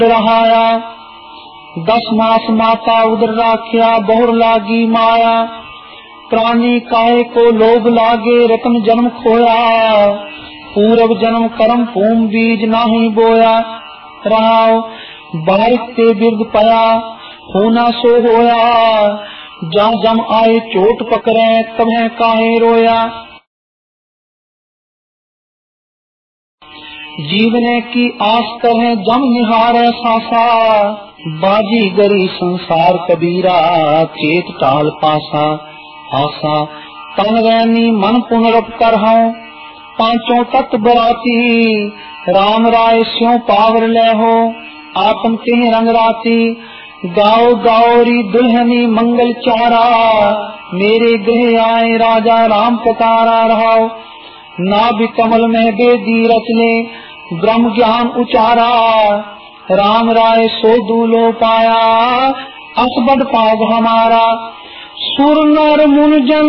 रहाया। 10 मास माता उदर राख्या, बहुर लागी माया। प्राणी काहे को लोभ लागे, रतन जन्म खोया। पूर्व जन्म कर्म भूम बीज नाही बोया। रहाओ बारिक ते बिरद पया, होना सो होया। जा जम आए चोट पकड़े, तबह काहे रोया। जीवने की आस तरह जम निहारे सासा, बाजी गरी संसार कबीरा, चेत टाल पासा। आसा तन रैनी मन पुनरप कर हूं, पांचों तत्व बराती। राम राय स्यों पावर ले हो, आत्म तिह रंग राती। गाओ गाओ री दुल्हनी मंगल चारा, मेरे गृह आए राजा राम पतारा। रहाओ नाभि कमल में बेदी रचने, ब्रह्म ज्ञान उचारा। राम राय सो दूलो पाया, असबद पाग हमारा। सुर नर मुन जन